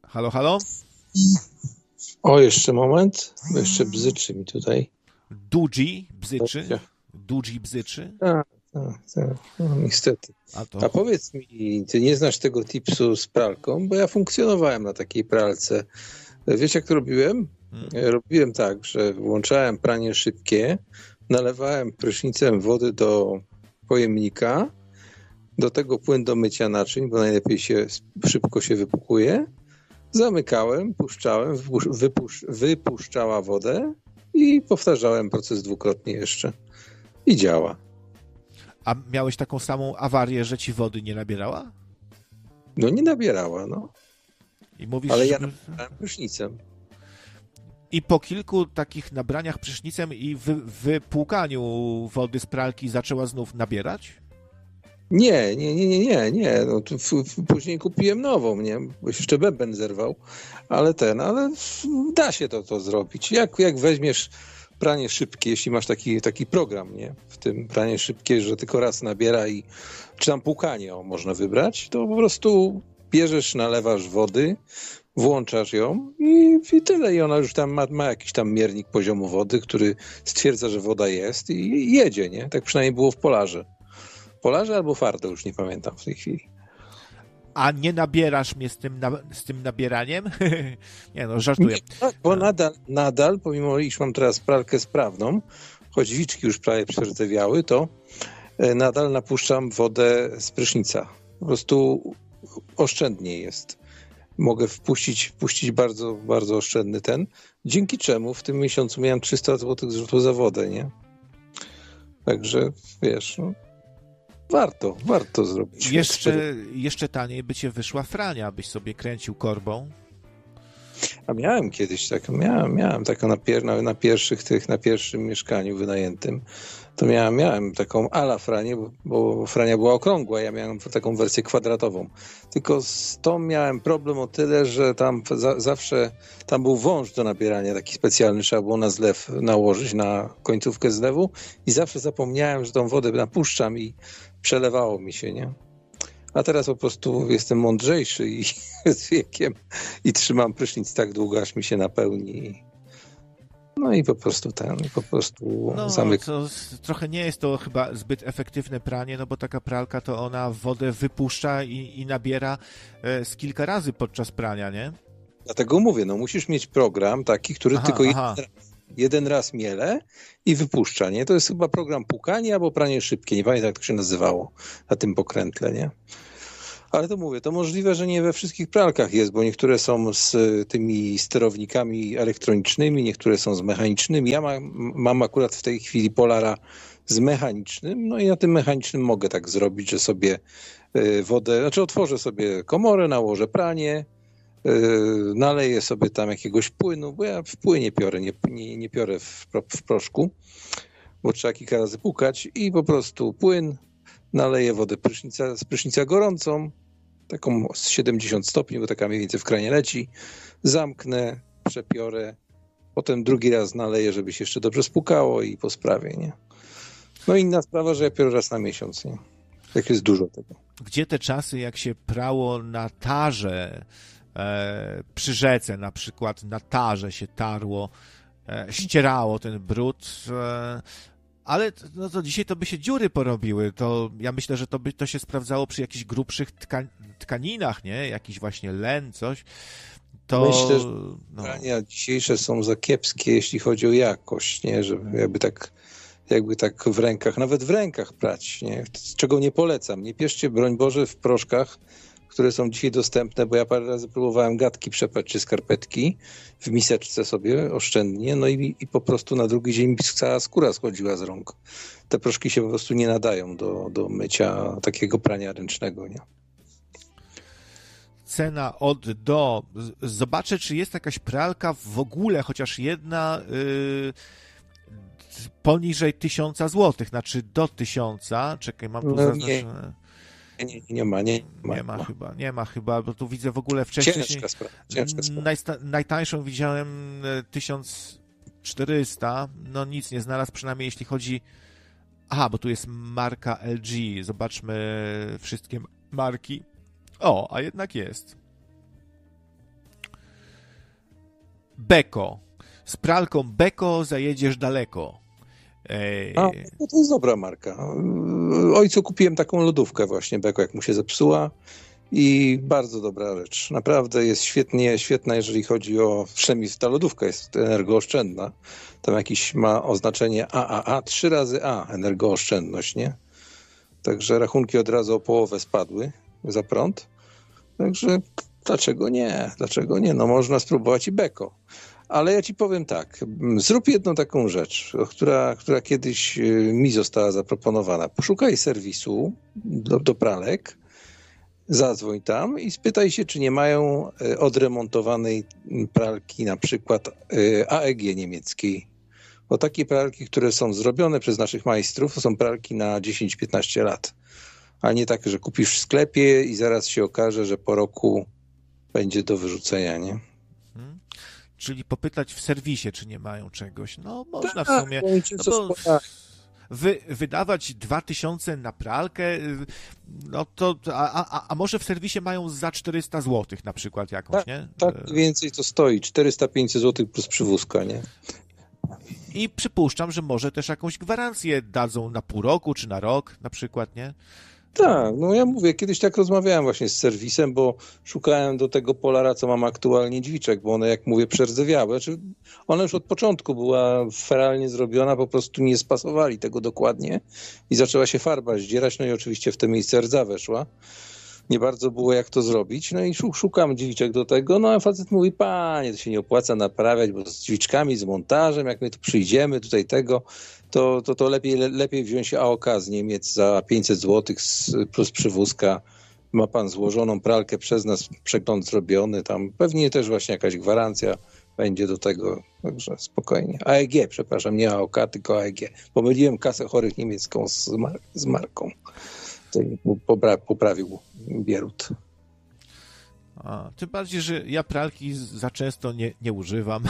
Halo, halo? O, jeszcze moment, bo jeszcze bzyczy mi tutaj. Dudzi bzyczy? Dudzi bzyczy? Tak, tak, tak. No, niestety. A to... A powiedz mi, ty nie znasz tego tipsu z pralką? Bo ja funkcjonowałem na takiej pralce. Wiesz, jak to robiłem? Robiłem tak, że włączałem pranie szybkie, nalewałem prysznicem wody do pojemnika, do tego płyn do mycia naczyń, bo najlepiej szybko się wypukuje. Zamykałem, puszczałem, wypuszczała wodę i powtarzałem proces dwukrotnie jeszcze. I działa. A miałeś taką samą awarię, że ci wody nie nabierała? No nie nabierała, no. I mówisz, ale ja nabierałem prysznicem. I po kilku takich nabraniach prysznicem i wypłukaniu wody z pralki zaczęła znów nabierać? Nie. No, później kupiłem nową, nie? Bo się jeszcze bęben zerwał, ale da się to zrobić. Jak weźmiesz pranie szybkie, jeśli masz taki program, nie? W tym pranie szybkie, że tylko raz nabiera czy tam płukanie można wybrać, to po prostu bierzesz, nalewasz wody, włączasz ją i tyle. I ona już tam ma jakiś tam miernik poziomu wody, który stwierdza, że woda jest i jedzie, nie? Tak przynajmniej było w Polarze. Polarze albo Fardo, już nie pamiętam w tej chwili. A nie nabierasz mnie z tym nabieraniem? Nie no, żartuję. Nie, bo nadal, pomimo iż mam teraz pralkę sprawną, choć wiczki już prawie przerdzewiały, to nadal napuszczam wodę z prysznica. Po prostu oszczędniej jest. Mogę puścić bardzo, bardzo oszczędny dzięki czemu w tym miesiącu miałem 300 zł zrzutu za wodę, nie? Także, wiesz, no, warto zrobić. Jeszcze taniej by cię wyszła frania, byś sobie kręcił korbą. A miałem kiedyś taką, miałem taką na pierwszym mieszkaniu wynajętym, to miałem taką ala franię, bo frania była okrągła, ja miałem taką wersję kwadratową. Tylko z tą miałem problem o tyle, że tam zawsze tam był wąż do nabierania, taki specjalny, trzeba było na zlew nałożyć, na końcówkę zlewu i zawsze zapomniałem, że tą wodę napuszczam i przelewało mi się, nie? A teraz po prostu jestem mądrzejszy i z wiekiem i trzymam prysznic tak długo, aż mi się napełni. No i po prostu zamykam. Trochę nie jest to chyba zbyt efektywne pranie, no bo taka pralka to ona wodę wypuszcza i nabiera z kilka razy podczas prania, nie? Dlatego mówię, no musisz mieć program taki, który jeden raz miele i wypuszcza, nie? To jest chyba program płukanie albo pranie szybkie, nie pamiętam jak to się nazywało na tym pokrętle, nie? Ale to mówię, to możliwe, że nie we wszystkich pralkach jest, bo niektóre są z tymi sterownikami elektronicznymi, niektóre są z mechanicznymi. Ja mam akurat w tej chwili Polara z mechanicznym, no i na tym mechanicznym mogę tak zrobić, że sobie otworzę sobie komorę, nałożę pranie, naleję sobie tam jakiegoś płynu, bo ja w płynie piorę, nie piorę w proszku, bo trzeba kilka razy pukać i po prostu płyn, naleję wodę z prysznica gorącą, taką z 70 stopni, bo taka mniej więcej w kranie leci, zamknę, przepiorę, potem drugi raz naleję, żeby się jeszcze dobrze spukało i po sprawie, nie? No inna sprawa, że ja piorę raz na miesiąc, nie? Jak jest dużo tego. Gdzie te czasy, jak się prało na tarze, przy rzece na przykład, na tarze się tarło, ścierało ten brud, ale no to dzisiaj to by się dziury porobiły. To ja myślę, że to się sprawdzało przy jakichś grubszych tkaninach, nie? Jakiś właśnie len, coś. To myślę, że prania dzisiejsze są za kiepskie, jeśli chodzi o jakość, nie? Żeby jakby tak w rękach, nawet w rękach prać, nie? Czego nie polecam. Nie pieszcie, broń Boże, w proszkach, które są dzisiaj dostępne, bo ja parę razy próbowałem gadki przepać czy skarpetki w miseczce sobie oszczędnie, no i po prostu na drugi dzień cała skóra schodziła z rąk. Te proszki się po prostu nie nadają do mycia takiego prania ręcznego, nie? Cena od do. Zobaczę, czy jest jakaś pralka w ogóle, chociaż jedna poniżej 1000 zł, znaczy do 1000. Czekaj, mam tu zaznaczone. Nie ma chyba, bo tu widzę w ogóle wcześniej. Ciężka sprawa. Najtańszą widziałem 1400, no nic nie znalazł, przynajmniej jeśli chodzi... Aha, bo tu jest marka LG, zobaczmy wszystkie marki. O, a jednak jest. Beko. Z pralką Beko zajedziesz daleko. No to jest dobra marka. Ojcu kupiłem taką lodówkę właśnie Beko, jak mu się zepsuła i bardzo dobra rzecz. Naprawdę jest świetna, jeżeli chodzi o, przynajmniej ta lodówka jest energooszczędna. Tam jakieś ma oznaczenie AAA, 3 razy A, energooszczędność, nie? Także rachunki od razu o połowę spadły za prąd. Także dlaczego nie? Dlaczego nie? No można spróbować i Beko. Ale ja ci powiem tak, zrób jedną taką rzecz, która kiedyś mi została zaproponowana. Poszukaj serwisu do pralek, zadzwoń tam i spytaj się, czy nie mają odremontowanej pralki, na przykład AEG niemieckiej. Bo takie pralki, które są zrobione przez naszych majstrów, to są pralki na 10-15 lat. A nie tak, że kupisz w sklepie i zaraz się okaże, że po roku będzie do wyrzucenia, nie? Czyli popytać w serwisie, czy nie mają czegoś. No, można w sumie. No bo wydawać 2000 na pralkę, no to, a może w serwisie mają za 400 zł na przykład jakąś, nie? Tak, więcej to stoi, 400-500 zł plus przywózka, nie? I przypuszczam, że może też jakąś gwarancję dadzą na pół roku, czy na rok na przykład, nie? Tak, no ja mówię, kiedyś tak rozmawiałem właśnie z serwisem, bo szukałem do tego Polara, co mam aktualnie dźwiczek, bo one, jak mówię, przerdzewiały. Znaczy, ona już od początku była feralnie zrobiona, po prostu nie spasowali tego dokładnie i zaczęła się farba zdzierać, no i oczywiście w te miejsce rdza weszła. Nie bardzo było jak to zrobić, no i szukam dźwiczek do tego, no a facet mówi, panie, to się nie opłaca naprawiać, bo z dźwiczkami, z montażem, jak my tu przyjdziemy, tutaj tego, to lepiej wziąć AOK z Niemiec za 500 zł plus przywózka. Ma pan złożoną pralkę przez nas, przegląd zrobiony, tam pewnie też właśnie jakaś gwarancja będzie do tego, także spokojnie. AEG, przepraszam, nie AOK, tylko AEG. Pomyliłem kasę chorych niemiecką z marką. Poprawił Bierut. Tym bardziej, że ja pralki za często nie używam.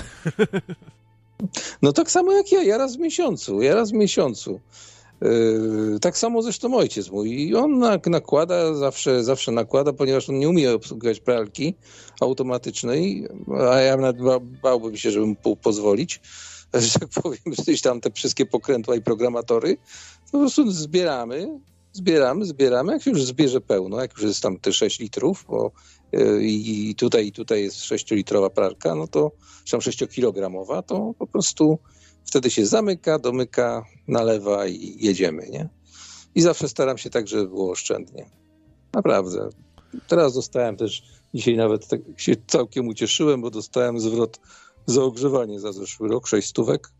No tak samo jak ja raz w miesiącu. Tak samo zresztą ojciec mój. I on nakłada, zawsze nakłada, ponieważ on nie umie obsługiwać pralki automatycznej, a ja nawet bałbym się, żeby mu pozwolić, że tak powiem, gdzieś tam te wszystkie pokrętła i programatory. Po prostu zbieramy, jak się już zbierze pełno, jak już jest tam te 6 litrów, bo i tutaj jest 6-litrowa pralka, no to, czy tam 6-kilogramowa, to po prostu wtedy się zamyka, domyka, nalewa i jedziemy, nie? I zawsze staram się tak, żeby było oszczędnie. Naprawdę. Teraz dostałem też, dzisiaj nawet tak się całkiem ucieszyłem, bo dostałem zwrot za ogrzewanie za zeszły rok, 6 stówek.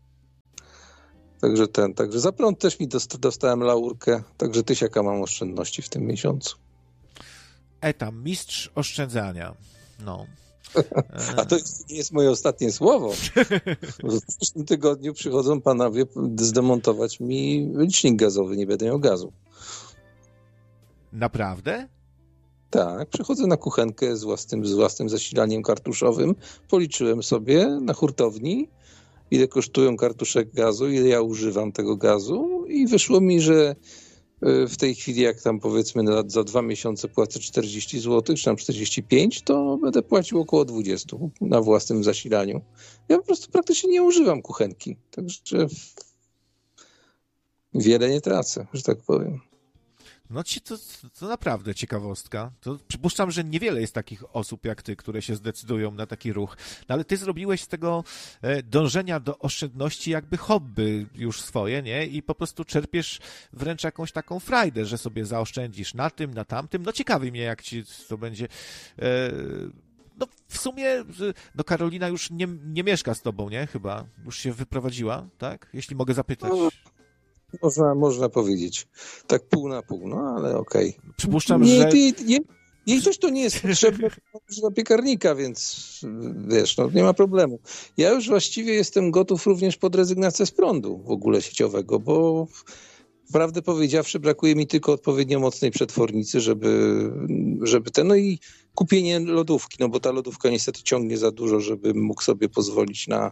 Także za prąd też mi dostałem laurkę, także tysiaka mam oszczędności w tym miesiącu. Tam mistrz oszczędzania. No. A to nie jest moje ostatnie słowo. W przyszłym tygodniu przychodzą panowie zdemontować mi licznik gazowy, nie będę miał gazu. Naprawdę? Tak, przychodzę na kuchenkę z własnym zasilaniem kartuszowym, policzyłem sobie na hurtowni, ile kosztują kartuszek gazu, ile ja używam tego gazu i wyszło mi, że w tej chwili, jak tam powiedzmy za 2 miesiące płacę 40 zł, czy tam 45, to będę płacił około 20 na własnym zasilaniu. Ja po prostu praktycznie nie używam kuchenki, także wiele nie tracę, że tak powiem. No to naprawdę ciekawostka. To przypuszczam, że niewiele jest takich osób jak ty, które się zdecydują na taki ruch. No ale ty zrobiłeś z tego dążenia do oszczędności jakby hobby już swoje, nie? I po prostu czerpiesz wręcz jakąś taką frajdę, że sobie zaoszczędzisz na tym, na tamtym. No ciekawi mnie, jak ci to będzie... No w sumie no Karolina już nie mieszka z tobą, nie? Chyba. Już się wyprowadziła, tak? Jeśli mogę zapytać. Można powiedzieć. Tak pół na pół, no ale okej. Przypuszczam, że... Jej też to nie jest potrzebne do piekarnika, więc wiesz, no nie ma problemu. Ja już właściwie jestem gotów również pod rezygnację z prądu w ogóle sieciowego, bo prawdę powiedziawszy brakuje mi tylko odpowiednio mocnej przetwornicy, żeby no i kupienie lodówki, no bo ta lodówka niestety ciągnie za dużo, żebym mógł sobie pozwolić na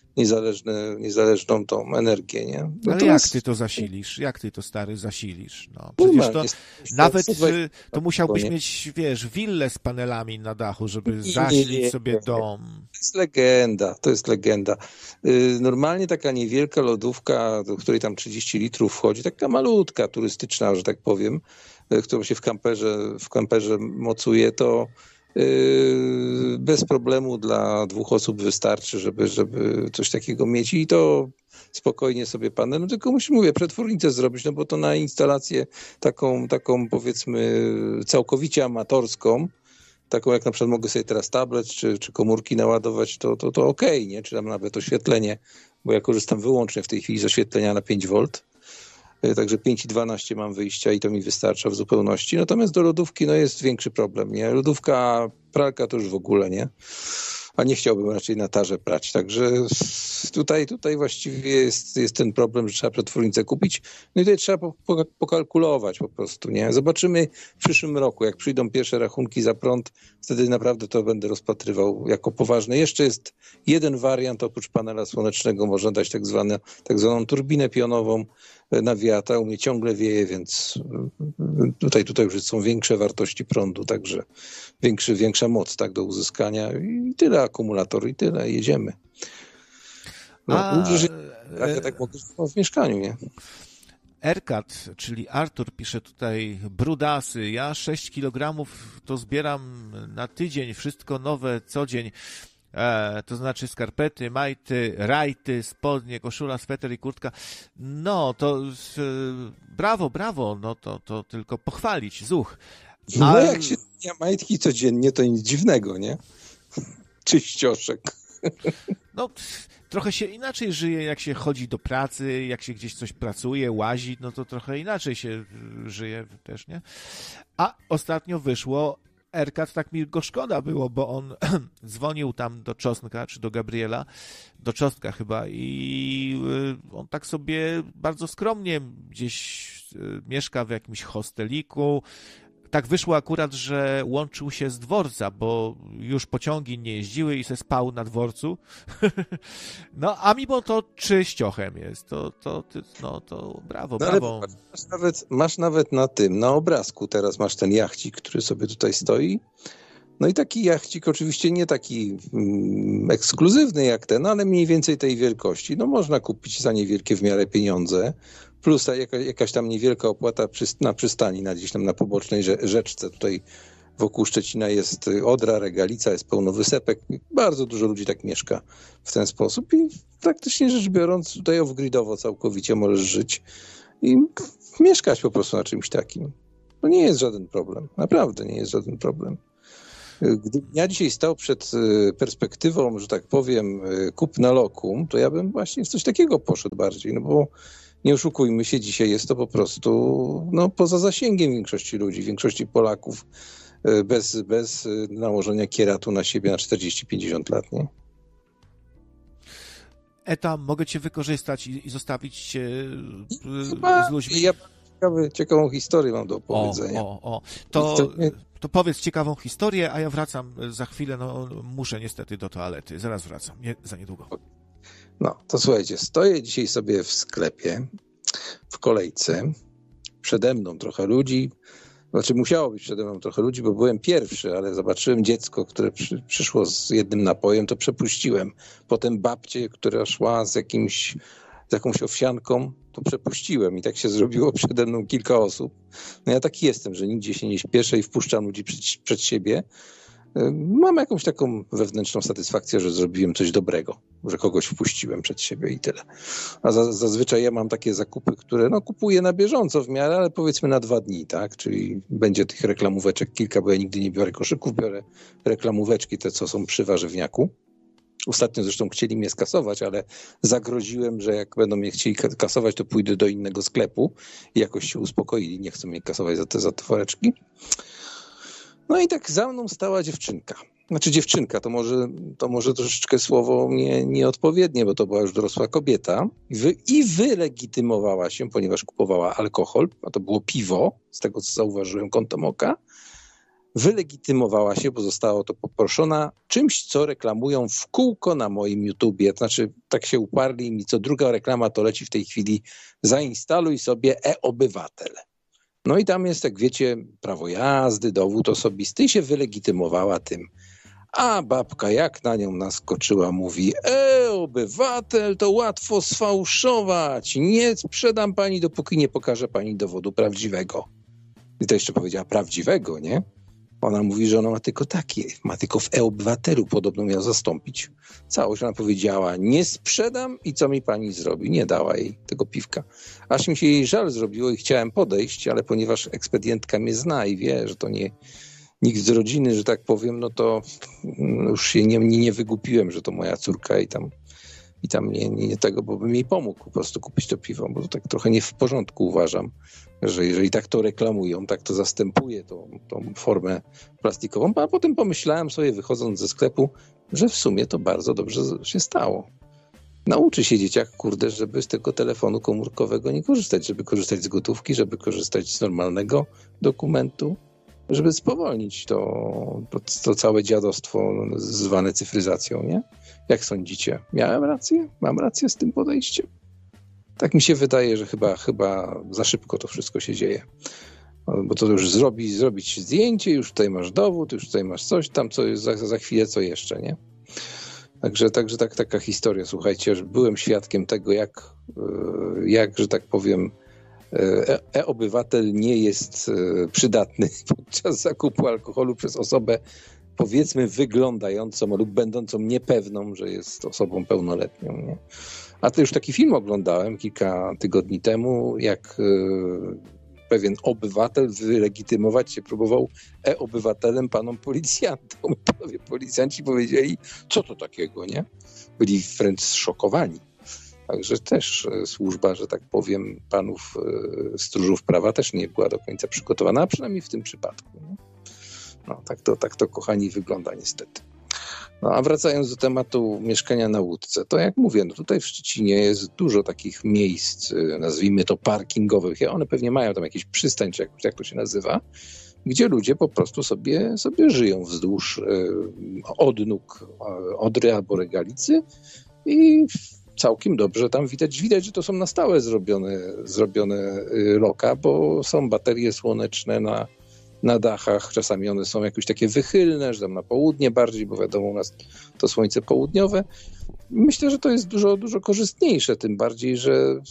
niezależną tą energię, nie? Ale jak ty to zasilisz? Jak ty to, stary, zasilisz? No, przecież to nawet to musiałbyś mieć, wiesz, willę z panelami na dachu, żeby zasilić sobie dom. To jest legenda. Normalnie taka niewielka lodówka, do której tam 30 litrów wchodzi, taka malutka, turystyczna, że tak powiem, którą się w kamperze mocuje, to bez problemu dla 2 osób wystarczy, żeby coś takiego mieć i to spokojnie sobie panel, no tylko mówię, przetwornicę zrobić, no bo to na instalację taką powiedzmy całkowicie amatorską, taką jak na przykład mogę sobie teraz tablet czy komórki naładować, to okej, nie? Czy tam nawet oświetlenie, bo ja korzystam wyłącznie w tej chwili z oświetlenia na 5V, także 5,12 mam wyjścia i to mi wystarcza w zupełności. Natomiast do lodówki jest większy problem, nie? Lodówka, pralka to już w ogóle, nie? A nie chciałbym raczej na tarze prać. Także tutaj właściwie jest ten problem, że trzeba przetwornicę kupić. No i tutaj trzeba pokalkulować po prostu, nie? Zobaczymy w przyszłym roku, jak przyjdą pierwsze rachunki za prąd, wtedy naprawdę to będę rozpatrywał jako poważne. Jeszcze jest jeden wariant, oprócz panela słonecznego można dać tak zwaną turbinę pionową na wiatr. U mnie ciągle wieje, więc tutaj już są większe wartości prądu, także większa moc tak do uzyskania i tyle akumulator i tyle, jedziemy. Tak mogę w mieszkaniu, nie? Erkat, czyli Artur, pisze tutaj: brudasy, ja 6 kg to zbieram na tydzień, wszystko nowe co dzień. To znaczy skarpety, majty, rajty, spodnie, koszula, sweter i kurtka. No, to brawo, no to tylko pochwalić, zuch. No jak się zmienia majtki codziennie, to nic dziwnego, nie? Czyścioszek. No, trochę się inaczej żyje, jak się chodzi do pracy, jak się gdzieś coś pracuje, łazi, no to trochę inaczej się żyje też, nie? A ostatnio wyszło, Erkat, tak mi go szkoda było, bo on dzwonił tam do Czosnka, czy do Gabriela, do Czosnka chyba, i on tak sobie bardzo skromnie gdzieś mieszka w jakimś hosteliku. Tak wyszło akurat, że łączył się z dworca, bo już pociągi nie jeździły i se spał na dworcu. No, a mimo to czyściochem jest. To brawo. Masz nawet na obrazku teraz masz ten jachcik, który sobie tutaj stoi. No i taki jachcik, oczywiście nie taki ekskluzywny jak ten, ale mniej więcej tej wielkości. No można kupić za niewielkie w miarę pieniądze. Plus jakaś tam niewielka opłata na przystani, gdzieś tam na pobocznej rzeczce. Tutaj wokół Szczecina jest Odra, Regalica, jest pełno wysepek. Bardzo dużo ludzi tak mieszka w ten sposób i praktycznie rzecz biorąc tutaj off-gridowo całkowicie możesz żyć i mieszkać po prostu na czymś takim. To nie jest żaden problem. Naprawdę nie jest żaden problem. Gdybym ja dzisiaj stał przed perspektywą, że tak powiem, kupna lokum, to ja bym właśnie w coś takiego poszedł bardziej, no bo nie oszukujmy się, dzisiaj jest to po prostu poza zasięgiem większości ludzi, większości Polaków, bez nałożenia kieratu na siebie na 40-50 lat, nie? Eta, mogę cię wykorzystać i zostawić cię z ludźmi? Ja ciekawą historię mam do opowiedzenia. To powiedz ciekawą historię, a ja wracam za chwilę, muszę niestety do toalety, zaraz wracam, za niedługo. No, to słuchajcie, stoję dzisiaj sobie w sklepie, w kolejce, przede mną trochę ludzi, musiało być przede mną trochę ludzi, bo byłem pierwszy, ale zobaczyłem dziecko, które przyszło z jednym napojem, to przepuściłem. Potem babcię, która szła z jakąś owsianką, to przepuściłem i tak się zrobiło przede mną kilka osób. No ja taki jestem, że nigdzie się nie śpieszę i wpuszczam ludzi przed siebie. Mam jakąś taką wewnętrzną satysfakcję, że zrobiłem coś dobrego, że kogoś wpuściłem przed siebie i tyle. A zazwyczaj ja mam takie zakupy, które kupuję na bieżąco w miarę, ale powiedzmy na 2 dni, tak? Czyli będzie tych reklamóweczek kilka, bo ja nigdy nie biorę koszyków, biorę reklamóweczki, te co są przy warzywniaku. Ostatnio zresztą chcieli mnie skasować, ale zagroziłem, że jak będą mnie chcieli kasować, to pójdę do innego sklepu i jakoś się uspokoili, nie chcą mnie kasować za te woreczki. No i tak za mną stała dziewczynka. Znaczy dziewczynka, to może troszeczkę słowo nieodpowiednie, bo to była już dorosła kobieta i wylegitymowała się, ponieważ kupowała alkohol, a to było piwo, z tego co zauważyłem kątem oka, wylegitymowała się, bo zostało to poproszona, czymś, co reklamują w kółko na moim YouTubie. To znaczy, tak się uparli i mi co druga reklama to leci w tej chwili, zainstaluj sobie e-obywatel. No i tam jest, jak wiecie, prawo jazdy, dowód osobisty i się wylegitymowała tym. A babka jak na nią naskoczyła, mówi, obywatel to łatwo sfałszować, nie sprzedam pani, dopóki nie pokaże pani dowodu prawdziwego. I to jeszcze powiedziała prawdziwego, nie? Ona mówi, że ona ma tylko takie, ma tylko w e-obywatelu podobno miał zastąpić. Całość ona powiedziała, nie sprzedam i co mi pani zrobi? Nie dała jej tego piwka. Aż mi się jej żal zrobiło i chciałem podejść, ale ponieważ ekspedientka mnie zna i wie, że to nie nikt z rodziny, że tak powiem, no to już się nie wygłupiłem, że to moja córka i tam nie tego, bo bym jej pomógł po prostu kupić to piwo, bo to tak trochę nie w porządku uważam, że jeżeli tak to reklamują, tak to zastępuje tą formę plastikową, a potem pomyślałem sobie, wychodząc ze sklepu, że w sumie to bardzo dobrze się stało. Nauczy się dzieciak, kurde, żeby z tego telefonu komórkowego nie korzystać, żeby korzystać z gotówki, żeby korzystać z normalnego dokumentu, żeby spowolnić to całe dziadostwo zwane cyfryzacją, nie? Jak sądzicie? Miałem rację? Mam rację z tym podejściem? Tak mi się wydaje, że chyba za szybko to wszystko się dzieje. Bo to już zrobić zdjęcie, już tutaj masz dowód, już tutaj masz coś, tam co jest za chwilę, co jeszcze, nie? Także taka historia, słuchajcie, że byłem świadkiem tego, jak że tak powiem, e-obywatel nie jest przydatny podczas zakupu alkoholu przez osobę, powiedzmy, wyglądającą lub będącą niepewną, że jest osobą pełnoletnią, nie? A to już taki film oglądałem kilka tygodni temu, jak pewien obywatel wylegitymować się próbował e-obywatelem panom policjantom. Panowie policjanci powiedzieli, co to takiego, nie? Byli wręcz zszokowani. Także też służba, że tak powiem, panów stróżów prawa też nie była do końca przygotowana, a przynajmniej w tym przypadku. Nie? No, tak to, kochani, wygląda niestety. No, a wracając do tematu mieszkania na łódce, to jak mówię, no tutaj w Szczecinie jest dużo takich miejsc, nazwijmy to parkingowych, one pewnie mają tam jakiś przystań, czy jak to się nazywa, gdzie ludzie po prostu sobie żyją wzdłuż odnóg Odry albo Regalicy i całkiem dobrze tam widać, że to są na stałe zrobione loka, bo są baterie słoneczne na dachach, czasami one są jakieś takie wychylne, że tam na południe bardziej, bo wiadomo, u nas to słońce południowe. Myślę, że to jest dużo, dużo korzystniejsze, tym bardziej, że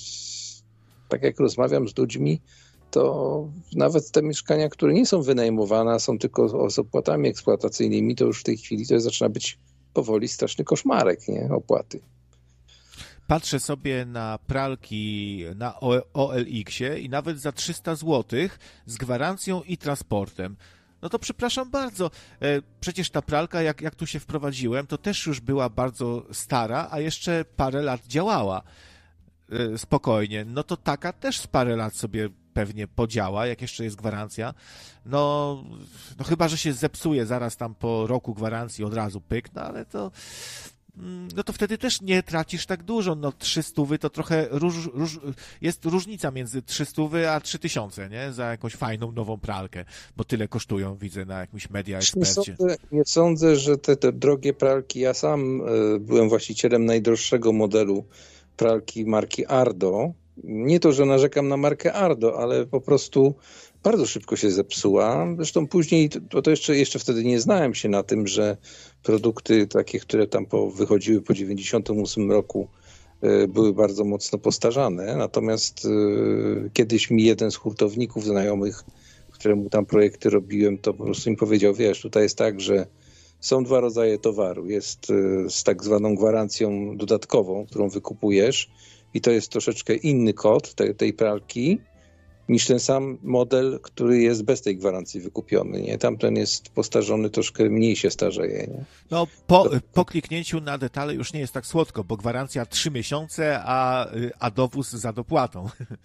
tak jak rozmawiam z ludźmi, to nawet te mieszkania, które nie są wynajmowane, są tylko z opłatami eksploatacyjnymi, to już w tej chwili to zaczyna być powoli straszny koszmarek, nie? Opłaty. Patrzę sobie na pralki na OLX-ie i nawet za 300 zł z gwarancją i transportem. No to przepraszam bardzo, przecież ta pralka, jak tu się wprowadziłem, to też już była bardzo stara, a jeszcze parę lat działała spokojnie. No to taka też z parę lat sobie pewnie podziała, jak jeszcze jest gwarancja. No chyba, że się zepsuje zaraz tam po roku gwarancji od razu pyk, no ale to... No to wtedy też nie tracisz tak dużo. No 300 to trochę jest różnica między 300 a 3000, nie? Za jakąś fajną nową pralkę, bo tyle kosztują, widzę na jakimś Media Expercie. Nie sądzę, że te drogie pralki, ja sam byłem właścicielem najdroższego modelu pralki marki Ardo. Nie to, że narzekam na markę Ardo, ale po prostu bardzo szybko się zepsuła. Zresztą później, to jeszcze wtedy nie znałem się na tym, że produkty takie, które tam wychodziły po 98 roku, były bardzo mocno postarzane. Natomiast kiedyś mi jeden z hurtowników znajomych, któremu tam projekty robiłem, to po prostu mi powiedział, wiesz, tutaj jest tak, że są dwa rodzaje towaru. Jest z tak zwaną gwarancją dodatkową, którą wykupujesz i to jest troszeczkę inny kod tej pralki, niż ten sam model, który jest bez tej gwarancji wykupiony. Nie? Tamten jest postarzony, troszkę mniej się starzeje. Nie? No, po kliknięciu na detale już nie jest tak słodko, bo gwarancja 3 miesiące, a dowóz za dopłatą.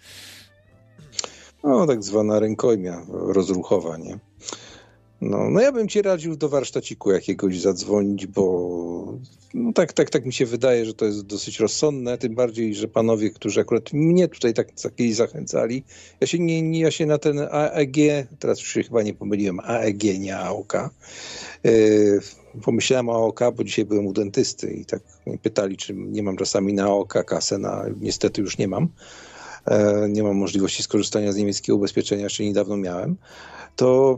No, tak zwana rękojmia rozruchowa, nie? No ja bym ci radził do warsztaciku jakiegoś zadzwonić, bo No tak mi się wydaje, że to jest dosyć rozsądne, tym bardziej, że panowie, którzy akurat mnie tutaj takiej zachęcali, ja się na ten AEG, teraz już się chyba nie pomyliłem, AEG, nie AOK, pomyślałem o AOK, bo dzisiaj byłem u dentysty i tak mnie pytali, czy nie mam czasami na AOK kasę, niestety już nie mam. Nie mam możliwości skorzystania z niemieckiego ubezpieczenia, jeszcze niedawno miałem. To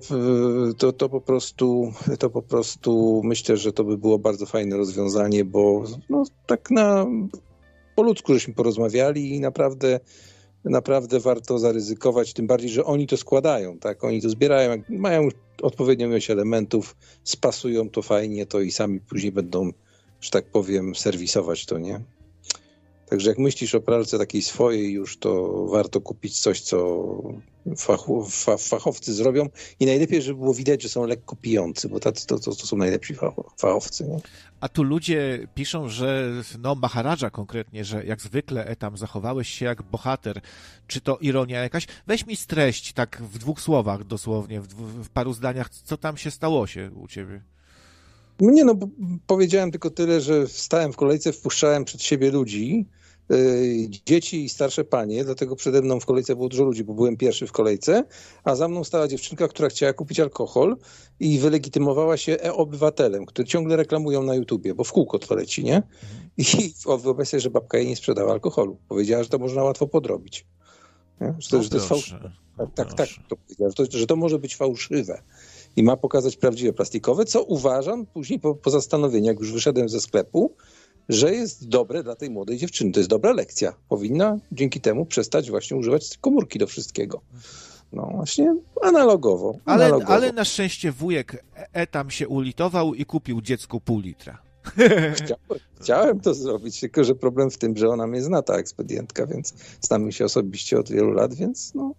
po prostu myślę, że to by było bardzo fajne rozwiązanie, bo no, tak po ludzku żeśmy porozmawiali i naprawdę warto zaryzykować, tym bardziej, że oni to składają, tak? Oni to zbierają, jak mają odpowiednią ilość elementów, spasują to fajnie, to i sami później będą, że tak powiem, serwisować to, nie? Także jak myślisz o pralce takiej swojej już, to warto kupić coś, co fachowcy zrobią i najlepiej, żeby było widać, że są lekko pijący, bo tacy to są najlepsi fachowcy. Nie? A tu ludzie piszą, że no Maharadża konkretnie, że jak zwykle tam zachowałeś się jak bohater. Czy to ironia jakaś? Weź mi streść tak w 2 słowach dosłownie, w paru zdaniach, co tam się stało się u ciebie? Nie, no bo powiedziałem tylko tyle, że stałem w kolejce, wpuszczałem przed siebie ludzi, dzieci i starsze panie, dlatego przede mną w kolejce było dużo ludzi, bo byłem pierwszy w kolejce, a za mną stała dziewczynka, która chciała kupić alkohol i wylegitymowała się e-obywatelem, który ciągle reklamują na YouTubie, bo w kółko to leci, nie? I wyobraź sobie, że babka jej nie sprzedała alkoholu. Powiedziała, że to można łatwo podrobić. Nie? Że to jest fałszywe. Tak, to powiedziała, że to może być fałszywe. I ma pokazać prawdziwe plastikowe, co uważam później po zastanowieniu, jak już wyszedłem ze sklepu, że jest dobre dla tej młodej dziewczyny. To jest dobra lekcja. Powinna dzięki temu przestać właśnie używać komórki do wszystkiego. No właśnie analogowo. Ale na szczęście wujek tam się ulitował i kupił dziecku pół litra. Chciałem to zrobić, tylko że problem w tym, że ona mnie zna, ta ekspedientka, więc znamy się osobiście od wielu lat, więc no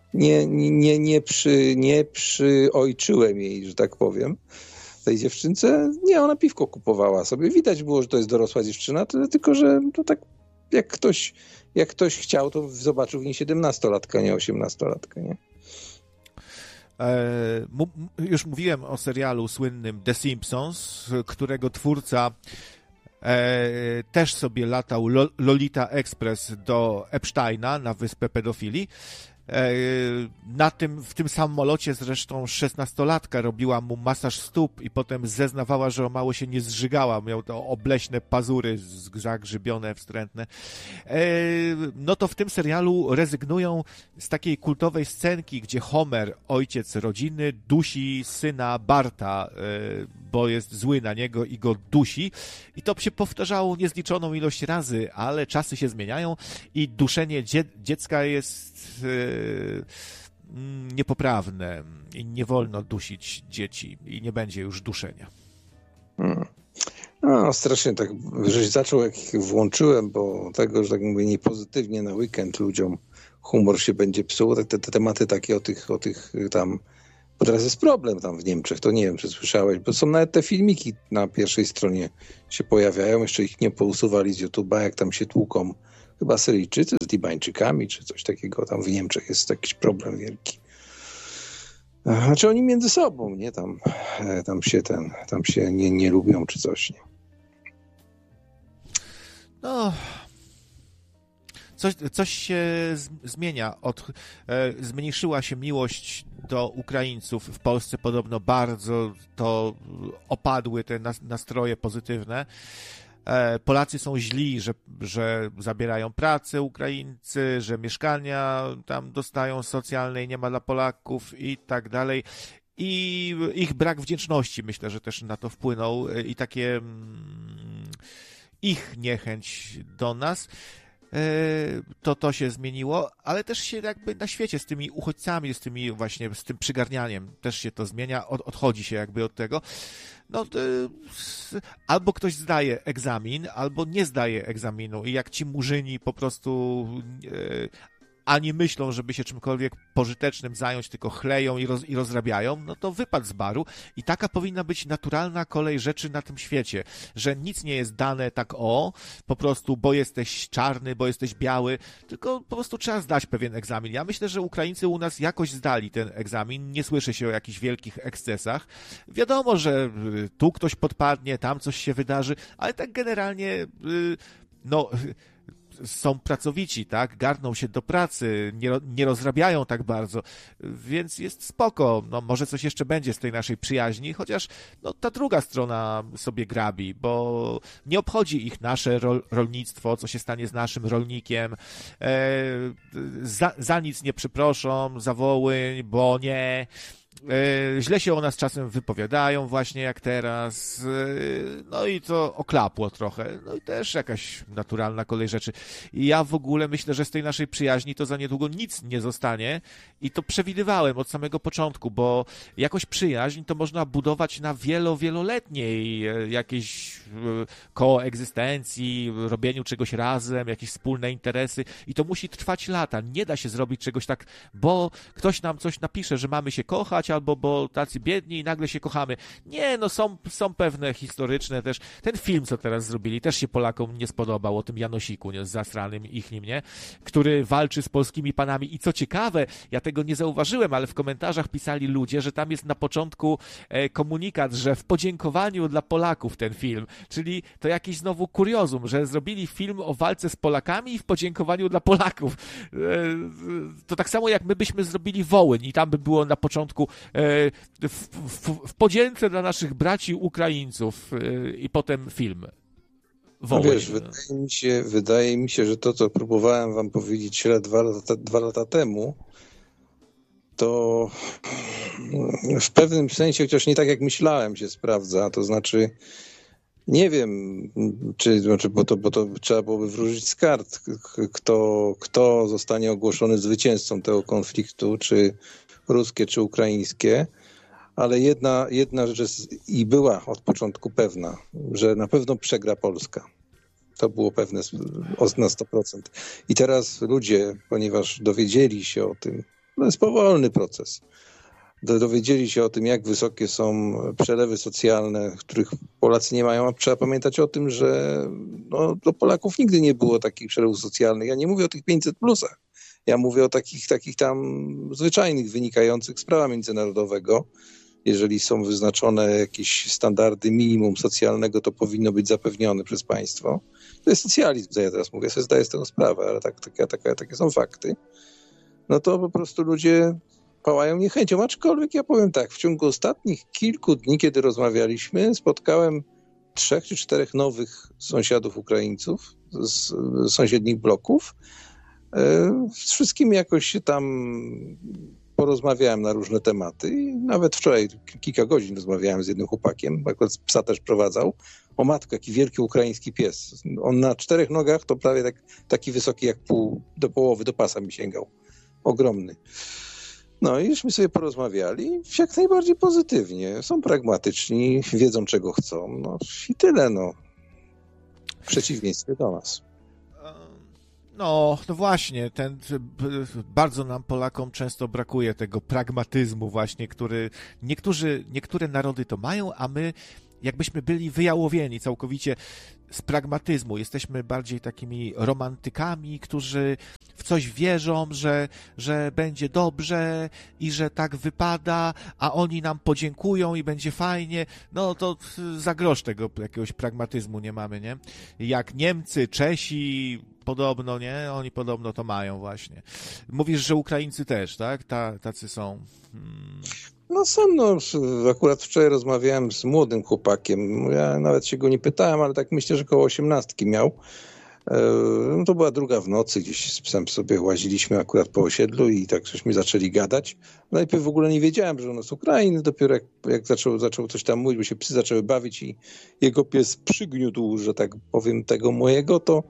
nie przyojczyłem jej, że tak powiem, tej dziewczynce. Nie, ona piwko kupowała sobie. Widać było, że to jest dorosła dziewczyna, tylko że to tak jak ktoś chciał, to zobaczył w niej 17-latka, nie 18-latka, nie? Już mówiłem o serialu słynnym The Simpsons, którego twórca też sobie latał Lolita Express do Epsteina na wyspę pedofilii. W tym samolocie zresztą 16-latka robiła mu masaż stóp i potem zeznawała, że o mało się nie zżygała. Miał to obleśne pazury zagrzybione, wstrętne. No to w tym serialu rezygnują z takiej kultowej scenki, gdzie Homer, ojciec rodziny, dusi syna Barta, bo jest zły na niego i go dusi. I to się powtarzało niezliczoną ilość razy, ale czasy się zmieniają i duszenie dziecka jest niepoprawne i nie wolno dusić dzieci i nie będzie już duszenia. No, strasznie tak, żeś zaczął, jak włączyłem, bo tego, że tak mówię, niepozytywnie na weekend ludziom humor się będzie psuł, te tematy takie o tych tam, bo teraz jest problem tam w Niemczech, to nie wiem, czy słyszałeś, bo są nawet te filmiki na pierwszej stronie się pojawiają, jeszcze ich nie pousuwali z YouTube'a, jak tam się tłuką chyba Syryjczycy z Libańczykami, czy coś takiego. Tam w Niemczech jest jakiś problem wielki. Znaczy oni między sobą, nie? Tam się nie lubią, czy coś, nie? No... Coś się zmienia. Zmniejszyła się miłość do Ukraińców. W Polsce podobno bardzo to opadły te nastroje pozytywne. Polacy są źli, że zabierają pracę Ukraińcy, że mieszkania tam dostają socjalne i nie ma dla Polaków i tak dalej. I ich brak wdzięczności, myślę, że też na to wpłynął i takie ich niechęć do nas. To się zmieniło, ale też się jakby na świecie z tymi uchodźcami, z tym przygarnianiem też się to zmienia, odchodzi się jakby od tego. No, albo ktoś zdaje egzamin, albo nie zdaje egzaminu i jak ci murzyni po prostu ani myślą, żeby się czymkolwiek pożytecznym zająć, tylko chleją i rozrabiają, no to wypadł z baru i taka powinna być naturalna kolej rzeczy na tym świecie, że nic nie jest dane tak po prostu, bo jesteś czarny, bo jesteś biały, tylko po prostu trzeba zdać pewien egzamin. Ja myślę, że Ukraińcy u nas jakoś zdali ten egzamin, nie słyszy się o jakichś wielkich ekscesach. Wiadomo, że tu ktoś podpadnie, tam coś się wydarzy, ale tak generalnie, no, są pracowici, tak? Garną się do pracy, nie rozrabiają tak bardzo, więc jest spoko. No, może coś jeszcze będzie z tej naszej przyjaźni, chociaż no, ta druga strona sobie grabi, bo nie obchodzi ich nasze rolnictwo, co się stanie z naszym rolnikiem. Za nic nie przeproszą, za Wołyń, bo nie. Źle się o nas czasem wypowiadają, właśnie jak teraz, no i to oklapło trochę, no i też jakaś naturalna kolej rzeczy. I ja w ogóle myślę, że z tej naszej przyjaźni to za niedługo nic nie zostanie i to przewidywałem od samego początku, bo jakoś przyjaźń to można budować na wieloletniej jakiejś koegzystencji, robieniu czegoś razem, jakieś wspólne interesy i to musi trwać lata. Nie da się zrobić czegoś tak, bo ktoś nam coś napisze, że mamy się kochać, albo bo tacy biedni i nagle się kochamy. Nie, no są pewne historyczne też. Ten film, co teraz zrobili, też się Polakom nie spodobał, o tym Janosiku, nie, zasranym ichnim, nie? Który walczy z polskimi panami. I co ciekawe, ja tego nie zauważyłem, ale w komentarzach pisali ludzie, że tam jest na początku komunikat, że w podziękowaniu dla Polaków ten film. Czyli to jakiś znowu kuriozum, że zrobili film o walce z Polakami i w podziękowaniu dla Polaków. To tak samo jak my byśmy zrobili Wołyń i tam by było na początku w podzięce dla naszych braci Ukraińców i potem film. No wiesz, wydaje mi się, że to, co próbowałem wam powiedzieć 2 lata temu, to w pewnym sensie, chociaż nie tak jak myślałem, się sprawdza. To znaczy, nie wiem, bo to trzeba byłoby wróżyć z kart, kto zostanie ogłoszony zwycięzcą tego konfliktu, czy ruskie, czy ukraińskie, ale jedna rzecz jest i była od początku pewna, że na pewno przegra Polska. To było pewne na 100%. I teraz ludzie, ponieważ dowiedzieli się o tym, to jest powolny proces, dowiedzieli się o tym, jak wysokie są przelewy socjalne, których Polacy nie mają, a trzeba pamiętać o tym, że no, do Polaków nigdy nie było takich przelewów socjalnych. Ja nie mówię o tych 500+. Ja mówię o takich tam zwyczajnych, wynikających z prawa międzynarodowego. Jeżeli są wyznaczone jakieś standardy minimum socjalnego, to powinno być zapewnione przez państwo. To jest socjalizm, co ja teraz mówię, ja sobie zdaję z tego sprawę, ale takie są fakty. No to po prostu ludzie pałają niechęcią. Aczkolwiek ja powiem tak, w ciągu ostatnich kilku dni, kiedy rozmawialiśmy, spotkałem 3 czy 4 nowych sąsiadów Ukraińców z sąsiednich bloków. Z wszystkimi jakoś się tam porozmawiałem na różne tematy i nawet wczoraj kilka godzin rozmawiałem z jednym chłopakiem, akurat psa też prowadzał. O matko, jaki wielki ukraiński pies. On na 4 nogach to prawie taki wysoki jak do połowy, do pasa mi sięgał. Ogromny. No i żeśmy sobie porozmawiali jak najbardziej pozytywnie. Są pragmatyczni, wiedzą czego chcą. No i tyle, no. W przeciwieństwie do nas. No właśnie, bardzo nam Polakom często brakuje tego pragmatyzmu właśnie, który niektóre narody to mają, a my jakbyśmy byli wyjałowieni całkowicie z pragmatyzmu. Jesteśmy bardziej takimi romantykami, którzy w coś wierzą, że będzie dobrze i że tak wypada, a oni nam podziękują i będzie fajnie. No to za grosz tego jakiegoś pragmatyzmu nie mamy, nie? Jak Niemcy, Czesi podobno, nie? Oni podobno to mają właśnie. Mówisz, że Ukraińcy też, tak? Tacy są. No akurat wczoraj rozmawiałem z młodym chłopakiem, ja nawet się go nie pytałem, ale tak myślę, że koło 18 miał. No to była 2 w nocy, gdzieś z psem sobie łaziliśmy akurat po osiedlu i tak żeśmy zaczęli gadać. Najpierw w ogóle nie wiedziałem, że on jest Ukrainy, dopiero jak zaczął coś tam mówić, bo się psy zaczęły bawić i jego pies przygniótł, że tak powiem, tego mojego, to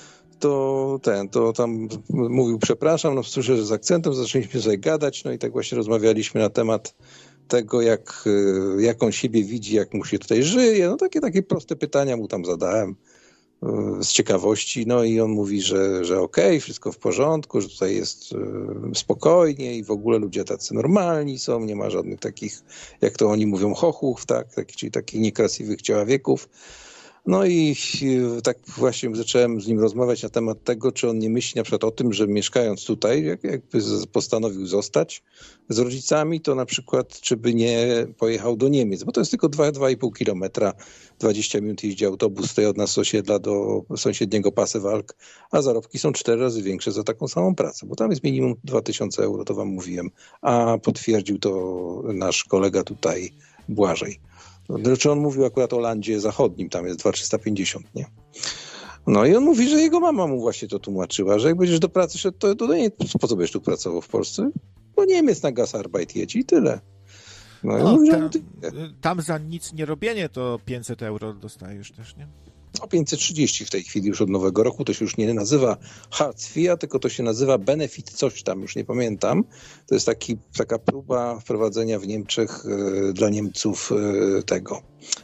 tam mówił przepraszam, no słyszę, że z akcentem zaczęliśmy sobie gadać, no i tak właśnie rozmawialiśmy na temat tego, jak on siebie widzi, jak mu się tutaj żyje, no takie proste pytania mu tam zadałem. z ciekawości, no i on mówi, że okej, wszystko w porządku, że tutaj jest spokojnie i w ogóle ludzie tacy normalni są, nie ma żadnych takich, jak to oni mówią, chochłów, tak, czyli takich niekrasiwych ciaławieków. No i tak właśnie zacząłem z nim rozmawiać na temat tego, czy on nie myśli na przykład o tym, że mieszkając tutaj, jakby postanowił zostać z rodzicami, to na przykład, czy by nie pojechał do Niemiec, bo to jest tylko 2,5 kilometra, 20 minut jeździ autobus tutaj od nas z osiedla do sąsiedniego Pasewalk, a zarobki są 4 razy większe za taką samą pracę, bo tam jest minimum 2000 euro, to wam mówiłem, a potwierdził to nasz kolega tutaj Błażej. Znaczy on mówił akurat o landzie zachodnim, tam jest 2,350, nie? No i on mówi, że jego mama mu właśnie to tłumaczyła, że jak będziesz do pracy szedł, to nie, po co będziesz tu pracował w Polsce? Bo Niemiec na Gasarbeit jedź i tyle. No i mówi, tam za nic nie robienie to 500 euro dostajesz też, nie? No 530 w tej chwili już od nowego roku, to się już nie nazywa Hartz IV, tylko to się nazywa Benefit coś tam, już nie pamiętam. To jest taka próba wprowadzenia w Niemczech dla Niemców tego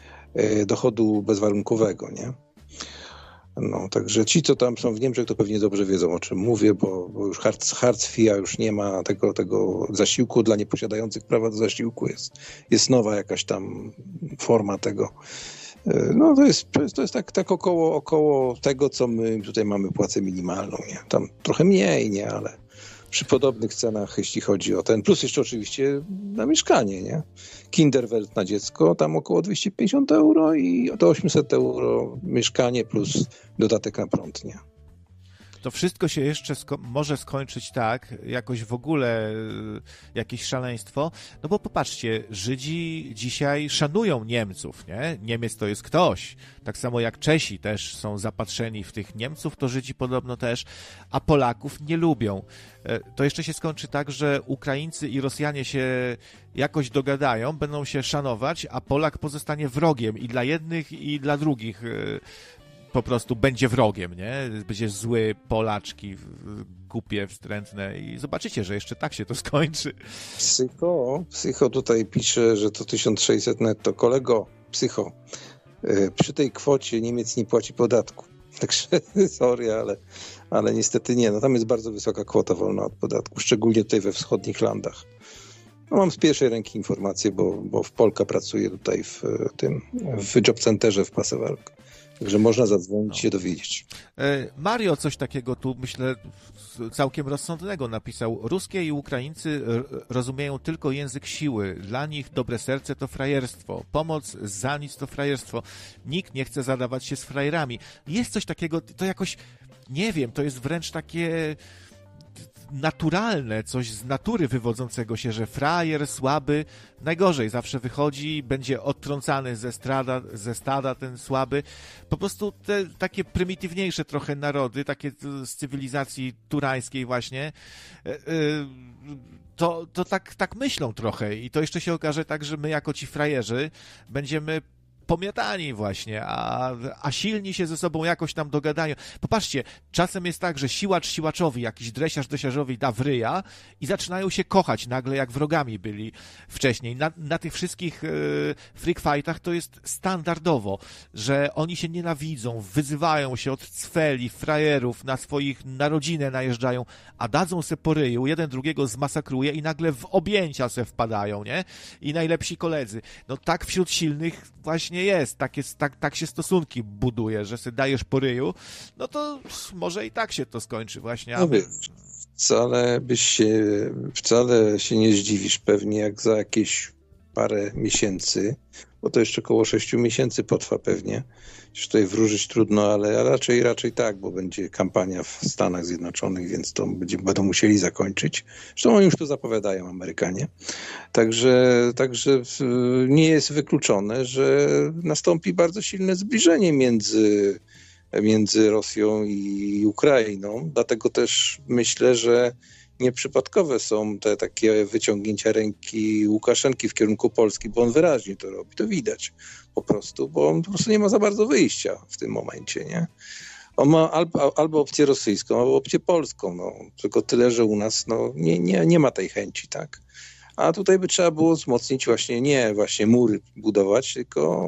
dochodu bezwarunkowego, nie? No, także ci, co tam są w Niemczech, to pewnie dobrze wiedzą, o czym mówię, bo już Hartz IV już nie ma tego zasiłku dla nieposiadających prawa do zasiłku. Jest nowa jakaś tam forma tego. No to jest tak około tego, co my tutaj mamy płacę minimalną, nie? Tam trochę mniej, nie? Ale przy podobnych cenach, jeśli chodzi o ten, plus jeszcze oczywiście na mieszkanie, nie? Kinderwelt na dziecko, tam około 250 euro i do 800 euro mieszkanie plus dodatek na prąd, nie? To wszystko się jeszcze może skończyć tak, jakoś w ogóle jakieś szaleństwo, no bo popatrzcie, Żydzi dzisiaj szanują Niemców, nie? Niemiec to jest ktoś, tak samo jak Czesi też są zapatrzeni w tych Niemców, to Żydzi podobno też, a Polaków nie lubią. To jeszcze się skończy tak, że Ukraińcy i Rosjanie się jakoś dogadają, będą się szanować, a Polak pozostanie wrogiem i dla jednych, i dla drugich po prostu będzie wrogiem, nie? Będzie zły, Polaczki, głupie, wstrętne i zobaczycie, że jeszcze tak się to skończy. Psycho tutaj pisze, że to 1600 netto. Kolego, psycho, przy tej kwocie Niemiec nie płaci podatku. Także sorry, ale niestety nie. No tam jest bardzo wysoka kwota wolna od podatku, szczególnie tutaj we wschodnich landach. No, mam z pierwszej ręki informacje, bo w Polka pracuje tutaj w job centerze w Pasewalk. Także można zadzwonić i się dowiedzieć. Mario coś takiego tu, myślę, całkiem rozsądnego napisał. Ruskie i Ukraińcy rozumieją tylko język siły. Dla nich dobre serce to frajerstwo. Pomoc za nic to frajerstwo. Nikt nie chce zadawać się z frajerami. Jest coś takiego, to jakoś, nie wiem, to jest wręcz takie naturalne, coś z natury wywodzącego się, że frajer, słaby, najgorzej zawsze wychodzi, będzie odtrącany ze stada ten słaby. Po prostu te takie prymitywniejsze trochę narody, takie z cywilizacji turańskiej właśnie, to tak myślą trochę i to jeszcze się okaże tak, że my jako ci frajerzy będziemy pomiatani właśnie, a silni się ze sobą jakoś tam dogadają. Popatrzcie, czasem jest tak, że siłacz siłaczowi, jakiś dresiarz dresiarzowi da w ryja i zaczynają się kochać nagle, jak wrogami byli wcześniej. Na tych wszystkich freak fightach to jest standardowo, że oni się nienawidzą, wyzywają się od cweli, frajerów, na rodzinę najeżdżają, a dadzą se po ryju, jeden drugiego zmasakruje i nagle w objęcia se wpadają, nie? I najlepsi koledzy. No tak wśród silnych właśnie jest, tak się stosunki buduje, że sobie dajesz po ryju, no to może i tak się to skończy właśnie. No wcale się nie zdziwisz pewnie, jak za jakieś parę miesięcy, bo to jeszcze około 6 miesięcy potrwa pewnie, już tutaj wróżyć trudno, ale raczej tak, bo będzie kampania w Stanach Zjednoczonych, więc to będą musieli zakończyć. Zresztą oni już to zapowiadają, Amerykanie. Także nie jest wykluczone, że nastąpi bardzo silne zbliżenie między Rosją i Ukrainą. Dlatego też myślę, że nieprzypadkowe są te takie wyciągnięcia ręki Łukaszenki w kierunku Polski, bo on wyraźnie to robi, to widać po prostu, bo on po prostu nie ma za bardzo wyjścia w tym momencie, nie? On ma albo opcję rosyjską, albo opcję polską, no. Tylko tyle, że u nas nie ma tej chęci, tak? A tutaj by trzeba było wzmocnić nie właśnie mury budować, tylko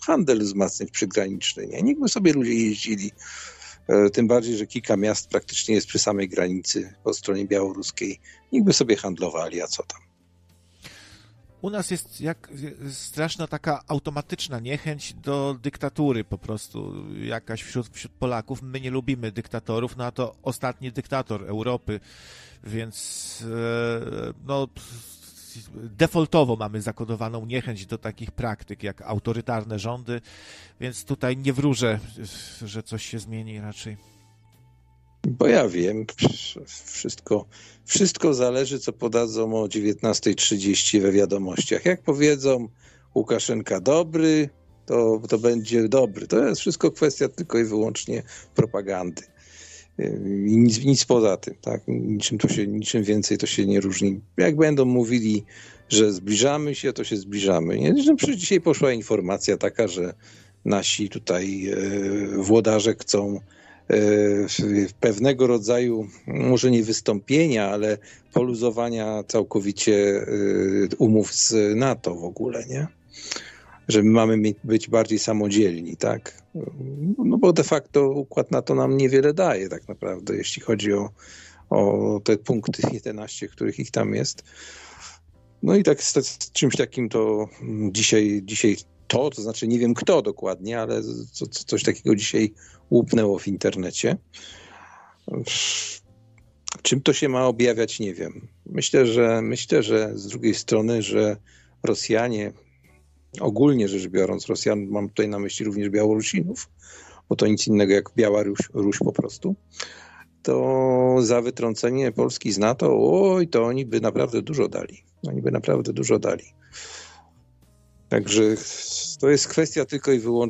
handel wzmacniać przygraniczny, nie? Niech by sobie ludzie jeździli. Tym bardziej, że kilka miast praktycznie jest przy samej granicy po stronie białoruskiej. Niech by sobie handlowali, a co tam. U nas jest jak straszna taka automatyczna niechęć do dyktatury po prostu, jakaś wśród Polaków. My nie lubimy dyktatorów, no a to ostatni dyktator Europy, więc no defaultowo mamy zakodowaną niechęć do takich praktyk jak autorytarne rządy, więc tutaj nie wróżę, że coś się zmieni raczej. Bo ja wiem, wszystko zależy, co podadzą o 19:30 we wiadomościach. Jak powiedzą Łukaszenka dobry, to będzie dobry. To jest wszystko kwestia tylko i wyłącznie propagandy. I nic poza tym, tak? Niczym więcej to się nie różni. Jak będą mówili, że zbliżamy się, to się zbliżamy. Nie? No przecież dzisiaj poszła informacja taka, że nasi tutaj włodarze chcą pewnego rodzaju, może nie wystąpienia, ale poluzowania całkowicie umów z NATO w ogóle, nie? Że my mamy być bardziej samodzielni, tak? No bo de facto układ NATO nam niewiele daje tak naprawdę, jeśli chodzi o te punkty 11, których ich tam jest. No i tak z czymś takim to dzisiaj to znaczy nie wiem kto dokładnie, ale coś takiego dzisiaj łupnęło w internecie. Czym to się ma objawiać, nie wiem. Myślę, że z drugiej strony, że Rosjanie, ogólnie rzecz biorąc, Rosjan, mam tutaj na myśli również Białorusinów, bo to nic innego jak Biała Ruś po prostu, to za wytrącenie Polski z NATO, to oni by naprawdę dużo dali. Także to jest kwestia tylko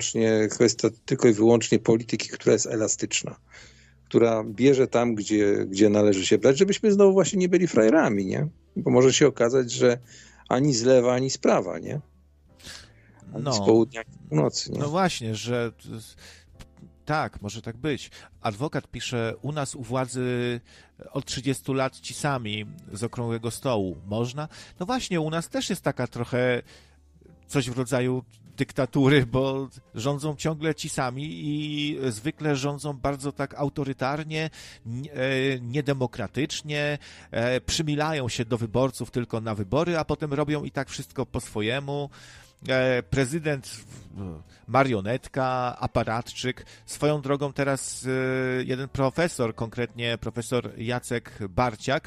i wyłącznie polityki, która jest elastyczna, która bierze tam, gdzie należy się brać, żebyśmy znowu właśnie nie byli frajerami, nie? Bo może się okazać, że ani z lewa, ani z prawa, nie? Ani z południa, ani z północy, nie? No właśnie, że tak, może tak być. Adwokat pisze, u nas u władzy od 30 lat ci sami z okrągłego stołu. Można? No właśnie, u nas też jest taka trochę coś w rodzaju dyktatury, bo rządzą ciągle ci sami i zwykle rządzą bardzo tak autorytarnie, niedemokratycznie, przymilają się do wyborców tylko na wybory, a potem robią i tak wszystko po swojemu. Prezydent, marionetka, aparatczyk. Swoją drogą teraz jeden profesor, konkretnie profesor Jacek Barciak,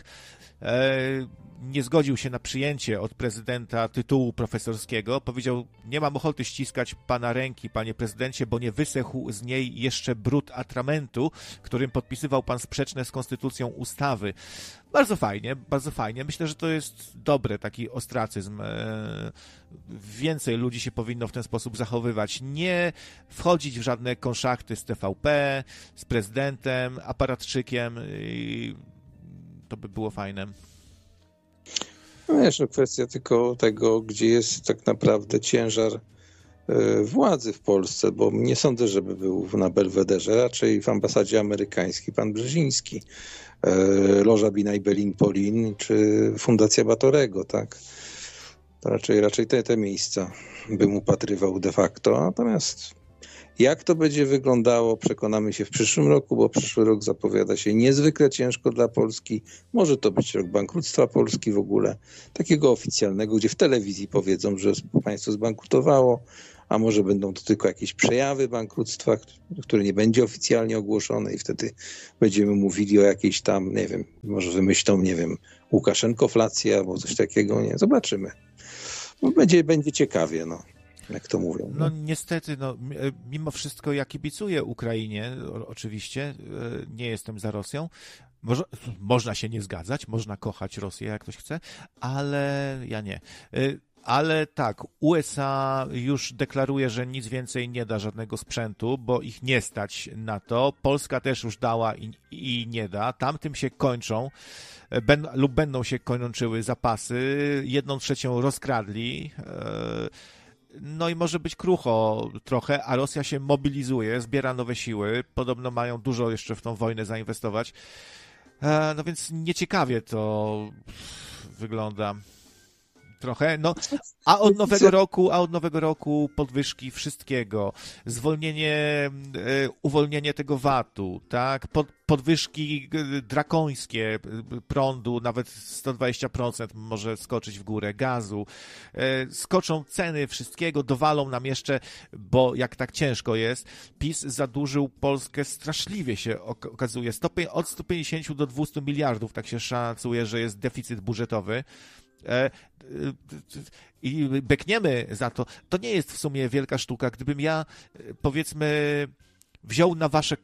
nie zgodził się na przyjęcie od prezydenta tytułu profesorskiego. Powiedział, nie mam ochoty ściskać pana ręki, panie prezydencie, bo nie wysechł z niej jeszcze brud atramentu, którym podpisywał pan sprzeczne z konstytucją ustawy. Bardzo fajnie, bardzo fajnie. Myślę, że to jest dobre, taki ostracyzm. Więcej ludzi się powinno w ten sposób zachowywać. Nie wchodzić w żadne konszachty z TVP, z prezydentem, aparatczykiem. I to by było fajne. No wiesz, kwestia tylko tego, gdzie jest tak naprawdę ciężar władzy w Polsce, bo nie sądzę, żeby był na Belwederze, raczej w ambasadzie amerykańskiej pan Brzeziński, Loża Binaj Belin Polin czy Fundacja Batorego, tak? To raczej te miejsca bym upatrywał de facto, natomiast jak to będzie wyglądało, przekonamy się w przyszłym roku, bo przyszły rok zapowiada się niezwykle ciężko dla Polski. Może to być rok bankructwa Polski w ogóle, takiego oficjalnego, gdzie w telewizji powiedzą, że państwo zbankrutowało, a może będą to tylko jakieś przejawy bankructwa, które nie będzie oficjalnie ogłoszone i wtedy będziemy mówili o jakiejś tam, nie wiem, może wymyślą, nie wiem, Łukaszenkoflacja albo coś takiego, nie, zobaczymy. No, będzie ciekawie, no. Jak to mówią. No niestety, mimo wszystko ja kibicuję Ukrainie, oczywiście, nie jestem za Rosją. Można się nie zgadzać, można kochać Rosję, jak ktoś chce, ale ja nie. Ale tak, USA już deklaruje, że nic więcej nie da żadnego sprzętu, bo ich nie stać na to. Polska też już dała i nie da. Tamtym się kończą lub będą się kończyły zapasy. 1/3 rozkradli. No i może być krucho trochę, a Rosja się mobilizuje, zbiera nowe siły. Podobno mają dużo jeszcze w tą wojnę zainwestować. No więc nieciekawie to wygląda. Trochę, no, a od nowego roku podwyżki wszystkiego, uwolnienie tego VAT-u, tak, podwyżki drakońskie prądu, nawet 120% może skoczyć w górę, gazu, skoczą ceny wszystkiego, dowalą nam jeszcze, bo jak tak ciężko jest, PiS zadłużył Polskę straszliwie się okazuje, od 150 do 200 miliardów, tak się szacuje, że jest deficyt budżetowy, i bekniemy za to. To nie jest w sumie wielka sztuka. Gdybym ja, powiedzmy, wziął na wasze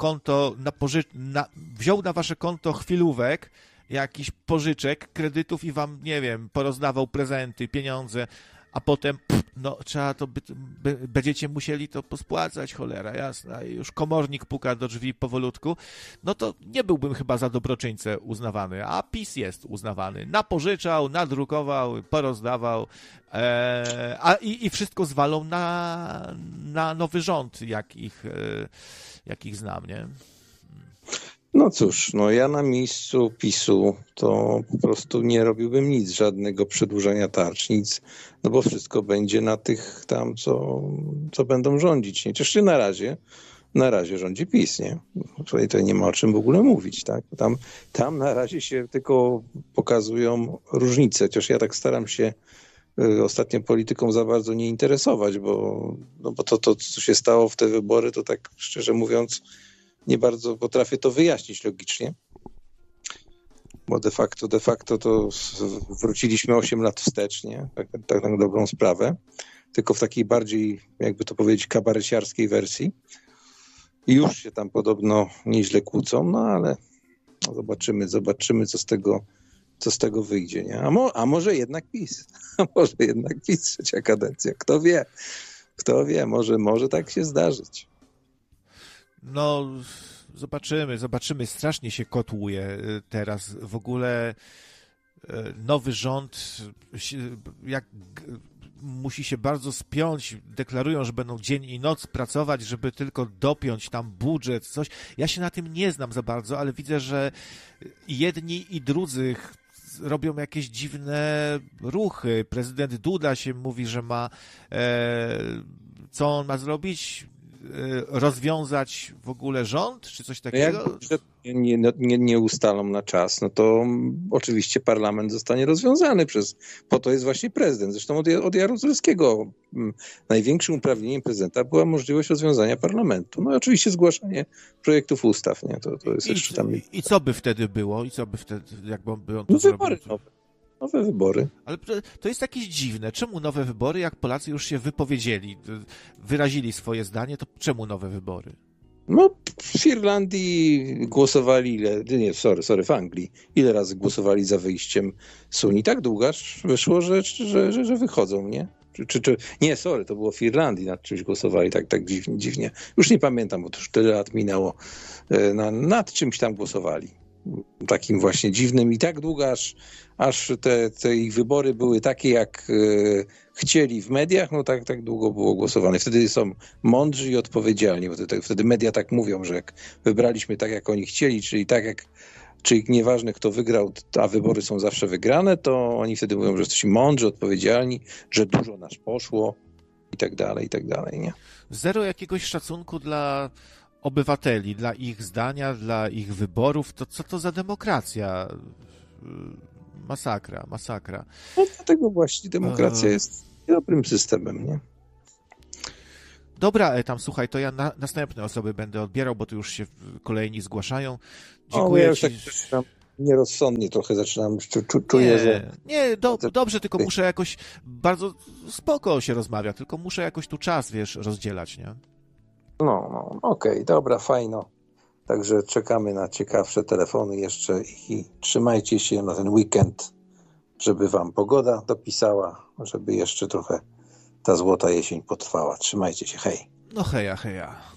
konto chwilówek, jakichś pożyczek, kredytów i wam, nie wiem, porozdawał prezenty, pieniądze, a potem, no, trzeba to, będziecie musieli to pospłacać, cholera jasna, i już komornik puka do drzwi powolutku, no to nie byłbym chyba za dobroczyńcę uznawany, a PiS jest uznawany. Napożyczał, nadrukował, porozdawał, i wszystko zwalą na nowy rząd, jak ich znam, nie? No cóż, no ja na miejscu PiS-u to po prostu nie robiłbym nic, żadnego przedłużania tarcz, nic, no bo wszystko będzie na tych tam, co będą rządzić. Nie? Chociaż na razie rządzi PiS, nie? Tutaj nie ma o czym w ogóle mówić, tak? Tam na razie się tylko pokazują różnice, chociaż ja tak staram się ostatnio polityką za bardzo nie interesować, bo to, co się stało w te wybory, to tak szczerze mówiąc, nie bardzo potrafię to wyjaśnić logicznie, bo de facto to wróciliśmy 8 lat wstecz, nie? Tak na dobrą sprawę, tylko w takiej bardziej, jakby to powiedzieć, kabareciarskiej wersji. I już się tam podobno nieźle kłócą, no ale zobaczymy, co z tego wyjdzie, nie? A może jednak PiS, trzecia kadencja, kto wie, może tak się zdarzyć. No, zobaczymy. Strasznie się kotłuje teraz. W ogóle nowy rząd musi się bardzo spiąć. Deklarują, że będą dzień i noc pracować, żeby tylko dopiąć tam budżet, coś. Ja się na tym nie znam za bardzo, ale widzę, że jedni i drudzy robią jakieś dziwne ruchy. Prezydent Duda się mówi, że ma... co on ma zrobić? Rozwiązać w ogóle rząd, czy coś takiego? Jak nie ustalą na czas, no to oczywiście parlament zostanie rozwiązany po to jest właśnie prezydent. Zresztą od Jaruzelskiego największym uprawnieniem prezydenta była możliwość rozwiązania parlamentu. No i oczywiście zgłaszanie projektów ustaw, nie? To jest jeszcze tam... I co by wtedy było? Jakby on to no, zrobił? Wybory nowe wybory. Ale to jest jakieś dziwne. Czemu nowe wybory, jak Polacy już się wypowiedzieli, wyrazili swoje zdanie, to czemu nowe wybory? No, w Irlandii głosowali w Anglii. Ile razy głosowali za wyjściem z Unii? Tak długo aż wyszło, że wychodzą, nie? To było w Irlandii, nad czymś głosowali tak dziwnie. Już nie pamiętam, bo to już tyle lat minęło. Nad czymś tam głosowali. Takim właśnie dziwnym i tak długo, aż te ich wybory były takie, jak chcieli w mediach, no tak długo było głosowane. Wtedy są mądrzy i odpowiedzialni, bo wtedy media tak mówią, że jak wybraliśmy tak, jak oni chcieli, czyli nieważne kto wygrał, a wybory są zawsze wygrane, to oni wtedy mówią, że jesteśmy mądrzy, odpowiedzialni, że dużo nas poszło i tak dalej, nie? Zero jakiegoś szacunku dla obywateli, dla ich zdania, dla ich wyborów, to co to za demokracja? Masakra. No dlatego właśnie demokracja jest dobrym systemem, nie? Dobra, słuchaj, to ja następne osoby będę odbierał, bo tu już się kolejni zgłaszają. Dziękuję ja ci. Tak nierozsądnie trochę zaczynam, czuję, że... Nie, dobrze, tylko muszę jakoś, bardzo spoko się rozmawia, tylko muszę jakoś tu czas, rozdzielać, nie? No, okej, dobra, fajno. Także czekamy na ciekawsze telefony jeszcze i trzymajcie się na ten weekend, żeby wam pogoda dopisała, żeby jeszcze trochę ta złota jesień potrwała. Trzymajcie się, hej. No heja.